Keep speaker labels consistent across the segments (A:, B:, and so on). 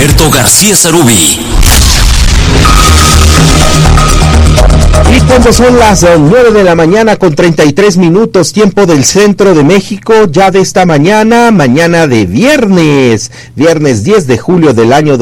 A: Roberto García Sarubí.
B: Y cuando son las 9 de la mañana con 33 minutos, tiempo del centro de México, ya de esta mañana de viernes 10 de julio del año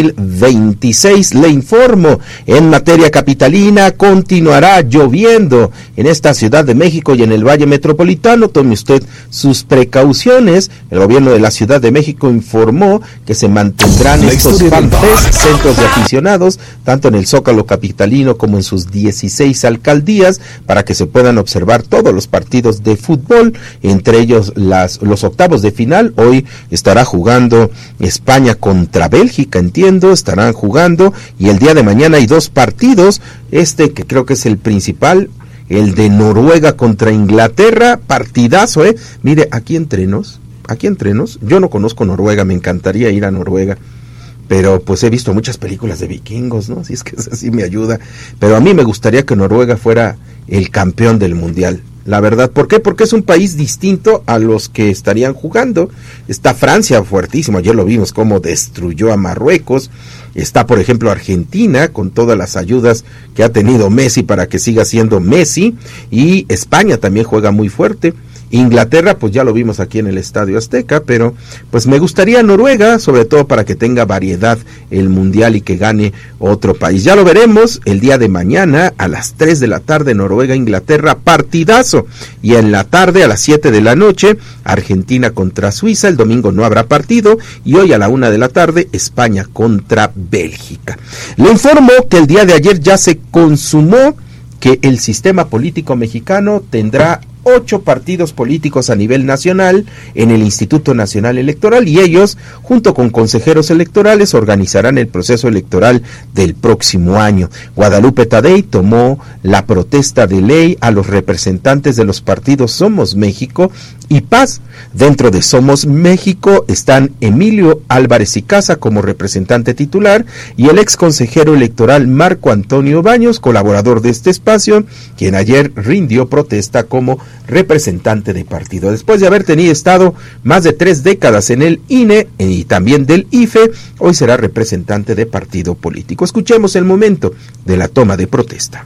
B: 2026, le informo, en materia capitalina continuará lloviendo en esta Ciudad de México y en el Valle Metropolitano. Tome usted sus precauciones. El gobierno de la Ciudad de México informó que se mantendrán estos FanFest, centros de aficionados, tanto en el Zócalo capitalino como en sus 16 alcaldías, para que se puedan observar todos los partidos de fútbol, entre ellos los octavos de final. Hoy estará jugando España contra Bélgica, entiendo, estarán jugando, y el día de mañana hay dos partidos, que creo que es el principal, el de Noruega contra Inglaterra, partidazo, mire, aquí entre nos, yo no conozco Noruega, me encantaría ir a Noruega, pero pues he visto muchas películas de vikingos, ¿no? Así es que eso sí me ayuda. Pero a mí me gustaría que Noruega fuera el campeón del mundial. La verdad, ¿por qué? Porque es un país distinto a los que estarían jugando. Está Francia fuertísimo, ayer lo vimos cómo destruyó a Marruecos. Está, por ejemplo, Argentina, con todas las ayudas que ha tenido Messi para que siga siendo Messi. Y España también juega muy fuerte. Inglaterra, pues ya lo vimos aquí en el Estadio Azteca, pero pues me gustaría Noruega, sobre todo para que tenga variedad el mundial y que gane otro país. Ya lo veremos el día de mañana a las 3 de la tarde, Noruega-Inglaterra, partidazo. Y en la tarde a las 7 de la noche, Argentina contra Suiza. El domingo no habrá partido, y hoy a la 1 de la tarde, España contra Bélgica. Le informo que el día de ayer ya se consumó que el sistema político mexicano tendrá 8 partidos políticos a nivel nacional en el Instituto Nacional Electoral, y ellos, junto con consejeros electorales, organizarán el proceso electoral del próximo año. Guadalupe Tadei tomó la protesta de ley a los representantes de los partidos Somos México y Paz. Dentro de Somos México están Emilio Álvarez y Casa como representante titular, y el ex consejero electoral Marco Antonio Baños, colaborador de este espacio, quien ayer rindió protesta como representante de partido. Después de haber estado más de 3 décadas en el INE y también del IFE, hoy será representante de partido político. Escuchemos el momento de la toma de protesta.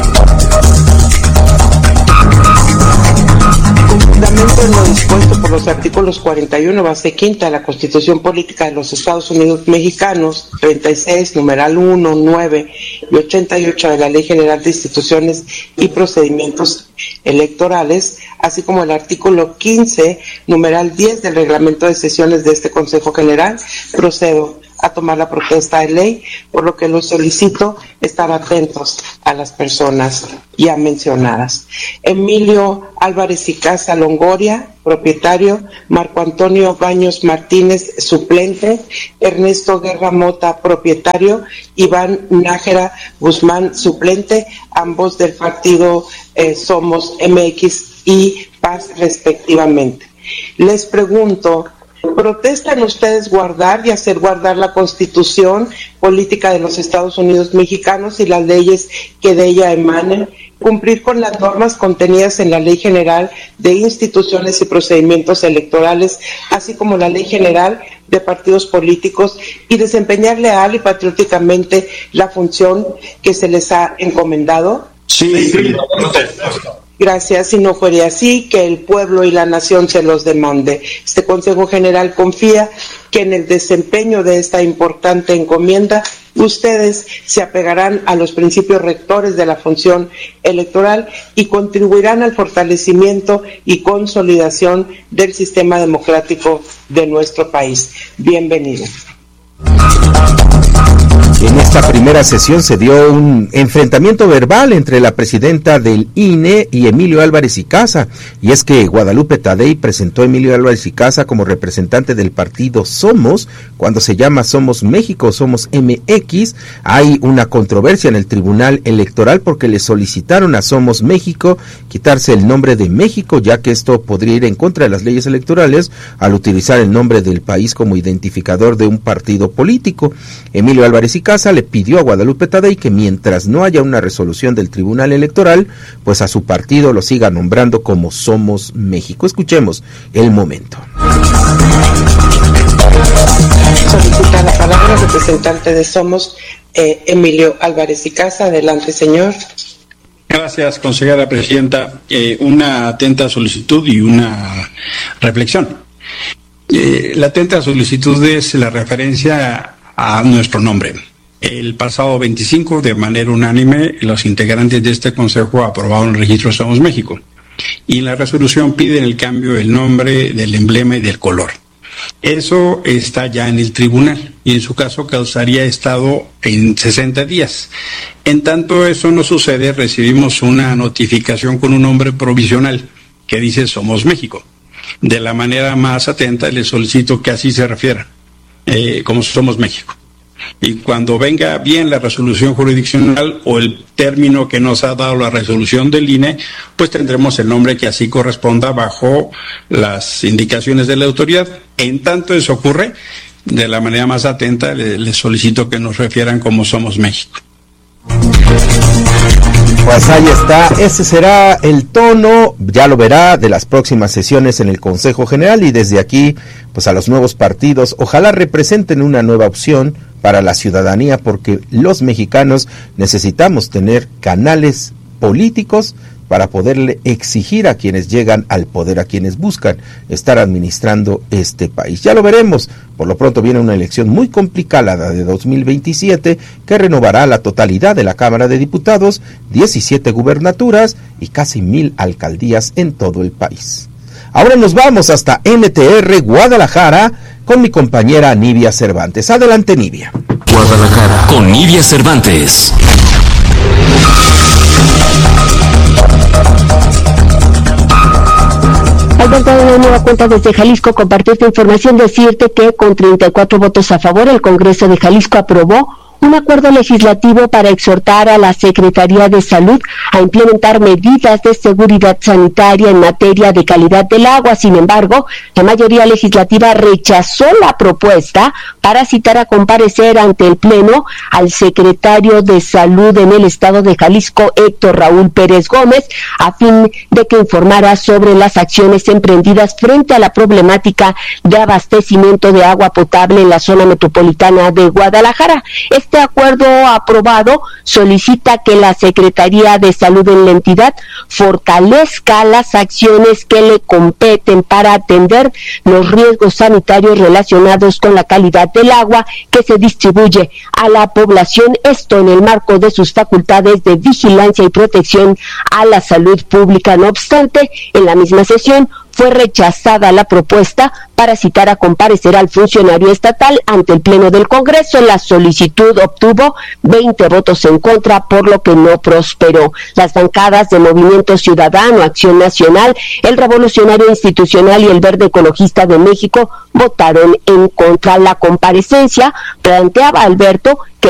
C: Con fundamento en lo dispuesto por los artículos 41, base quinta de la Constitución Política de los Estados Unidos Mexicanos, 36, numeral 1, 9 y 88 de la Ley General de Instituciones y Procedimientos Electorales, así como el artículo 15, numeral 10 del Reglamento de Sesiones de este Consejo General, procedo a tomar la protesta de ley, por lo que los solicito estar atentos a las personas ya mencionadas. Emilio Álvarez y Casa Longoria, propietario; Marco Antonio Baños Martínez, suplente; Ernesto Guerra Mota, propietario; Iván Nájera Guzmán, suplente, ambos del partido Somos MX y Paz respectivamente. Les pregunto, ¿protestan ustedes guardar y hacer guardar la Constitución Política de los Estados Unidos Mexicanos y las leyes que de ella emanen, cumplir con las normas contenidas en la Ley General de Instituciones y Procedimientos Electorales, así como la Ley General de Partidos Políticos, y desempeñar leal y patrióticamente la función que se les ha encomendado?
D: Sí.
C: Gracias. Si no fuera así, que el pueblo y la nación se los demande. Este Consejo General confía que en el desempeño de esta importante encomienda ustedes se apegarán a los principios rectores de la función electoral y contribuirán al fortalecimiento y consolidación del sistema democrático de nuestro país. Bienvenidos.
B: En esta primera sesión se dio un enfrentamiento verbal entre la presidenta del INE y Emilio Álvarez y Casa, y es que Guadalupe Tadei presentó a Emilio Álvarez y Casa como representante del partido Somos, cuando se llama Somos México, Somos MX. Hay una controversia en el Tribunal Electoral porque le solicitaron a Somos México quitarse el nombre de México, ya que esto podría ir en contra de las leyes electorales al utilizar el nombre del país como identificador de un partido político. Emilio Álvarez y Casa le pidió a Guadalupe Tadei que mientras no haya una resolución del Tribunal Electoral, pues a su partido lo siga nombrando como Somos México. Escuchemos el momento.
C: Solicita la palabra representante de Somos, Emilio Álvarez y Casa. Adelante, señor.
A: Gracias, consejera presidenta. Una atenta solicitud y una reflexión. La atenta solicitud es la referencia a nuestro nombre. El pasado 25, de manera unánime, los integrantes de este consejo aprobaron el registro Somos México. Y en la resolución piden el cambio del nombre, del emblema y del color. Eso está ya en el tribunal y en su caso causaría estado en 60 días. En tanto eso no sucede, recibimos una notificación con un nombre provisional que dice Somos México. De la manera más atenta les solicito que así se refiera, como Somos México. Y cuando venga bien la resolución jurisdiccional o el término que nos ha dado la resolución del INE, pues tendremos el nombre que así corresponda bajo las indicaciones de la autoridad. En tanto eso ocurre, de la manera más atenta les solicito que nos refieran como Somos México.
B: Pues ahí está, ese será el tono, ya lo verá, de las próximas sesiones en el Consejo General, y desde aquí, pues a los nuevos partidos, ojalá representen una nueva opción para la ciudadanía, porque los mexicanos necesitamos tener canales políticos para poderle exigir a quienes llegan al poder, a quienes buscan estar administrando este país. Ya lo veremos. Por lo pronto viene una elección muy complicada, la de 2027, que renovará la totalidad de la Cámara de Diputados, 17 gubernaturas y casi 1,000 alcaldías en todo el país. Ahora nos vamos hasta NTR Guadalajara con mi compañera Nivia Cervantes. Adelante, Nivia.
D: Guadalajara con Nivia Cervantes.
E: Alberto, de una nueva cuenta desde Jalisco compartió esta información. Decirte que con 34 votos a favor, el Congreso de Jalisco aprobó un acuerdo legislativo para exhortar a la Secretaría de Salud a implementar medidas de seguridad sanitaria en materia de calidad del agua. Sin embargo, la mayoría legislativa rechazó la propuesta para citar a comparecer ante el Pleno al secretario de Salud en el estado de Jalisco, Héctor Raúl Pérez Gómez, a fin de que informara sobre las acciones emprendidas frente a la problemática de abastecimiento de agua potable en la zona metropolitana de Guadalajara. Este acuerdo aprobado solicita que la Secretaría de Salud en la entidad fortalezca las acciones que le competen para atender los riesgos sanitarios relacionados con la calidad del agua que se distribuye a la población, esto en el marco de sus facultades de vigilancia y protección a la salud pública. No obstante, en la misma sesión fue rechazada la propuesta para citar a comparecer al funcionario estatal ante el Pleno del Congreso. La solicitud obtuvo 20 votos en contra, por lo que no prosperó. Las bancadas de Movimiento Ciudadano, Acción Nacional, el Revolucionario Institucional y el Verde Ecologista de México votaron en contra. La comparecencia planteaba, Alberto, que